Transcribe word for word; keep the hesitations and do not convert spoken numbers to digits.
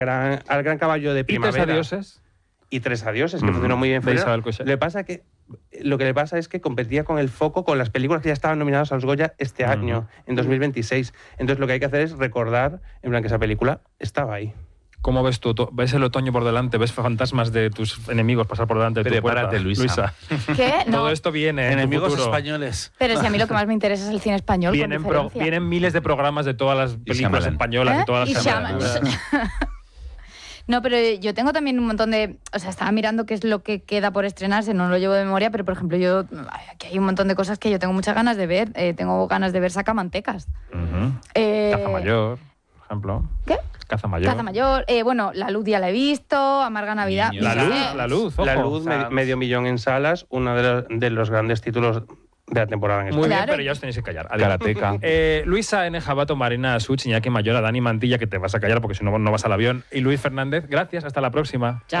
gran, al Gran Caballo de Primavera. ¿Y Tres adioses? Y Tres adioses, que Mm. funcionó muy bien. De Isabel Coixet. Le pasa que lo que le pasa es que competía con el foco con las películas que ya estaban nominadas a los Goya este Ujú. año, en dos mil veintiséis. Entonces lo que hay que hacer es recordar, en plan, que esa película estaba ahí. ¿Cómo ves tú? ¿Ves el otoño por delante? ¿Ves fantasmas de tus enemigos pasar por delante de tu puerta? Prepárate, Luisa. ¿Qué? No. Todo esto viene en tu Enemigos futuro. españoles. Pero si a mí lo que más me interesa es el cine español. Vienen, con pro- diferencia. vienen miles de programas de todas las películas Shyamalan. españolas, ¿Eh? de todas Y las Shyamalan. películas. No, pero yo tengo también un montón de... O sea, estaba mirando qué es lo que queda por estrenarse, no lo llevo de memoria, pero por ejemplo, yo ay, aquí hay un montón de cosas que yo tengo muchas ganas de ver. Eh, tengo ganas de ver Sacamantecas. Ujú. Eh, Caza Mayor, por ejemplo. ¿Qué? Caza Mayor. Caza Mayor. Eh, bueno, La Luz ya la he visto, Amarga Navidad. Niños. La Mira, luz, eh, la luz, ojo. La Luz, O sea, me- medio millón en salas, uno de los, de los grandes títulos de la temporada en Muy España. bien, Claro. pero ya os tenéis que callar. Adiós. Karateka. Eh, Luisa N. Jabato, Marina Such, Iñaki Mayora, Dani Mantilla, que te vas a callar porque si no, no vas al avión. Y Luis Fernández, gracias. Hasta la próxima. Chao.